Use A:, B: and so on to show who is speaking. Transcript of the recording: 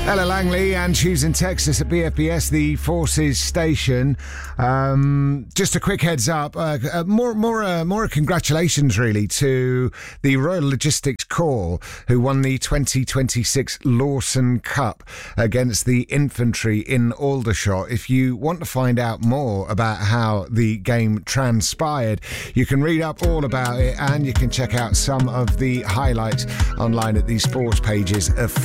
A: Ella Langley and choosing Texas at BFBS, the Forces station. Just a quick heads up, more congratulations really to the Royal Logistics Corps, who won the 2026 Lawson Cup against the infantry in Aldershot. If you want to find out more about how the game transpired, you can read up all about it and you can check out some of the highlights online at the sports pages of